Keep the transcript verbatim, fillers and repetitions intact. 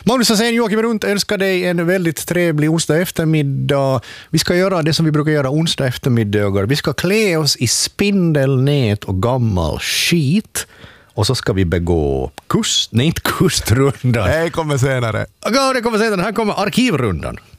Magnus Hansén, Joakim Runt önskar dig en väldigt trevlig onsdag eftermiddag. Vi ska göra det som vi brukar göra onsdag eftermiddagar. Vi ska klä oss i spindelnät och gammal skit. Och så ska vi begå kust, nej inte kustrundan. Det kommer senare. Ja, det kommer senare. Här kommer arkivrundan.